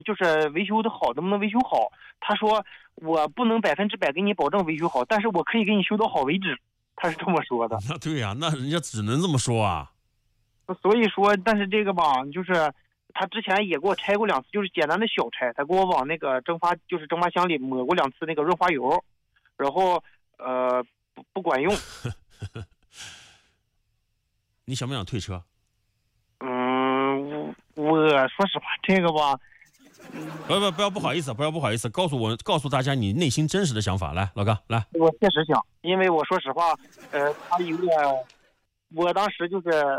就是维修的好，能不能维修好？他说我不能100%给你保证维修好，但是我可以给你修到好为止。他是这么说的。 那对呀，那人家只能这么说啊。 所以说，但是这个吧，就是他之前也给我拆过2次，就是简单的小拆，他给我往那个蒸发箱里抹过2次那个润滑油，然后不管用。 你想不想退车？ 我说实话，这个吧， 不要不好意思，告诉大家你内心真实的想法。来，老哥，来。 我确实想，因为我说实话，他有点，我当时就是